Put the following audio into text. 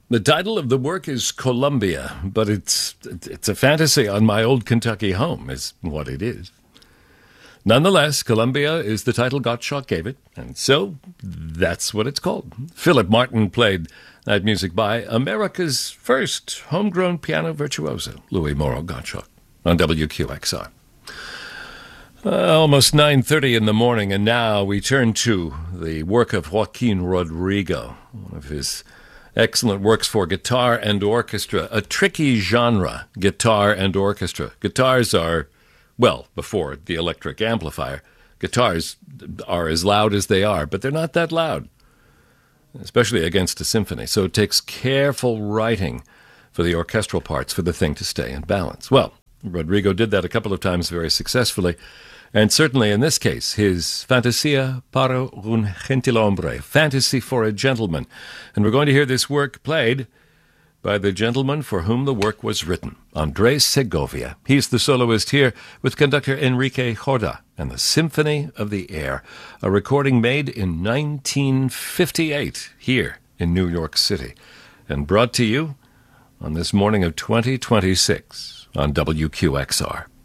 The title of the work is Columbia, but it's a fantasy on my old Kentucky home, is what it is. Nonetheless, Columbia is the title Gottschalk gave it, and so that's what it's called. Philip Martin played that music by America's first homegrown piano virtuoso, Louis Morrow Gottschalk, on WQXR. Almost 9:30 in the morning, and now we turn to the work of Joaquin Rodrigo, one of his excellent works for guitar and orchestra, a tricky genre, guitar and orchestra. Guitars are, well, before the electric amplifier, guitars are as loud as they are, but they're not that loud, especially against a symphony. So it takes careful writing for the orchestral parts for the thing to stay in balance. Well, Rodrigo did that a couple of times very successfully, and certainly in this case, his Fantasia para un gentilhombre, Fantasy for a Gentleman. And we're going to hear this work played by the gentleman for whom the work was written, Andres Segovia. He's the soloist here with conductor Enrique Jorda and the Symphony of the Air, a recording made in 1958 here in New York City, and brought to you on this morning of 2026 on WQXR.